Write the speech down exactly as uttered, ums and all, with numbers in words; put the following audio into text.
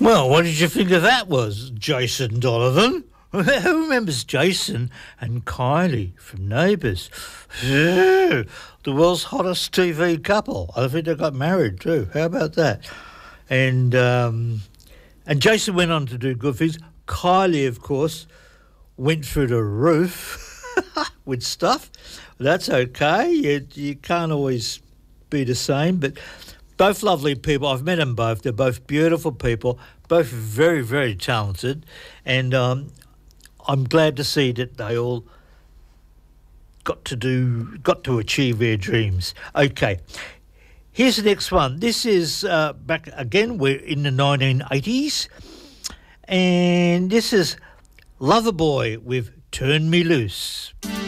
Well, what did you think of that was, Jason Donovan? Who remembers Jason and Kylie from Neighbours? The world's hottest T V couple. I think they got married too. How about that? And um, and Jason went on to do good things. Kylie, of course, went through the roof with stuff. That's okay. You, you can't always be the same, but both lovely people. I've met them both. They're both beautiful people, both very, very talented, and um, I'm glad to see that they all got to do, got to achieve their dreams. Okay, here's the next one. This is uh, back again. We're in the nineteen eighties, and this is Loverboy with "Turn Me Loose."